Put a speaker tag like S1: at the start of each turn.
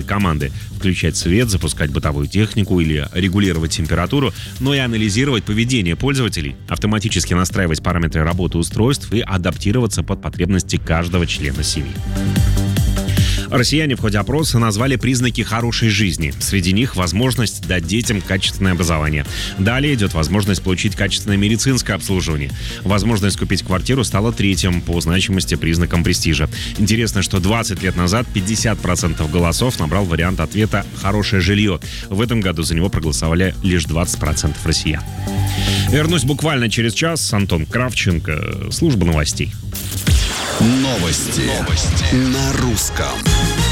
S1: команды. Включать свет, запускать бытовую технику или регулировать температуру, но и анализировать поведение пользователей, автоматически настраивать параметры работы устройств и адаптироваться под потребности каждого члена семьи. Россияне в ходе опроса назвали признаки хорошей жизни. Среди них возможность дать детям качественное образование. Далее идет возможность получить качественное медицинское обслуживание. Возможность купить квартиру стала третьим по значимости признаком престижа. Интересно, что 20 лет назад 50% голосов набрал вариант ответа «хорошее жилье». В этом году за него проголосовали лишь 20% россиян. Вернусь буквально через час. Антон Кравченко, служба новостей.
S2: Новости на русском.